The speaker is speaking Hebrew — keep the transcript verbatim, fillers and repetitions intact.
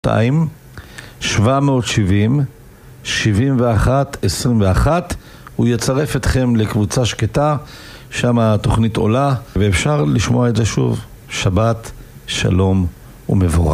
שתיים שבע מאות שבעים שבעים ואחת עשרים ואחת. הוא יצרף אתכם לקבוצה שקטה, שם התוכנית עולה ואפשר לשמוע את זה שוב. שבת שלום ומבורך.